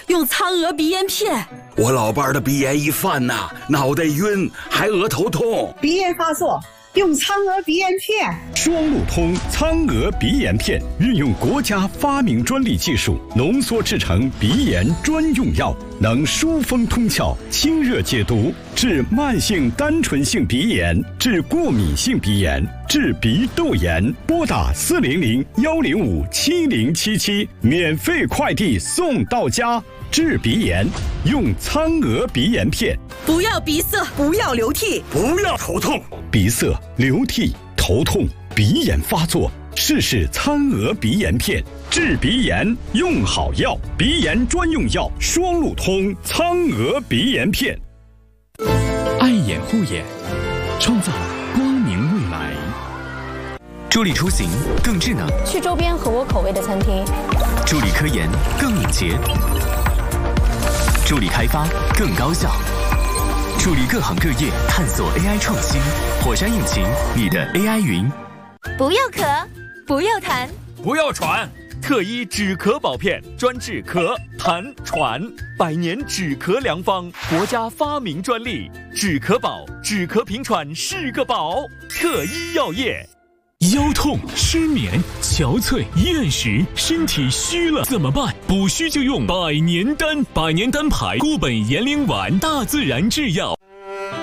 用苍鹅鼻炎片。 我老伴儿的鼻炎一犯呐，脑袋晕，还额头痛。 鼻炎发作，用苍鹅鼻炎片。 双路通苍鹅鼻炎片，运用国家发明专利技术浓缩制成鼻炎专用药，能疏风通窍、清热解毒，治慢性单纯性鼻炎，治过敏性鼻炎，治鼻窦炎。拨打400-105-7077，免费快递送到家。治鼻炎用苍鹅鼻炎片。 不要鼻塞， 不要流涕， 不要头痛。 鼻塞、流涕、头痛、鼻炎发作，试试苍鹅鼻炎片。治鼻炎用好药，鼻炎专用药双路通苍鹅鼻炎片。 爱眼护眼，创造光明未来。助力出行更智能， 去周边合我口味的餐厅。 助力科研更敏捷，助力开发更高效，助力各行各业探索 AI 创新。火山引擎，你的 AI 云。 不要咳，不要痰， 不要喘。特医止咳宝片，专治咳、痰、喘，100年止咳良方，国家发明专利。止咳宝，止咳平喘是个宝。特医药业。 腰痛、失眠、憔悴、厌食，身体虚了怎么办？补虚就用百年丹，百年丹牌固本延龄丸，大自然制药。